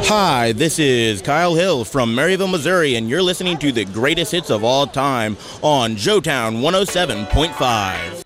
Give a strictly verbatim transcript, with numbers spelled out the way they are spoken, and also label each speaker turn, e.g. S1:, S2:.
S1: Hi, this is Kyle Hill from Maryville, Missouri, and you're listening to the greatest hits of all time on Joetown one oh seven point five.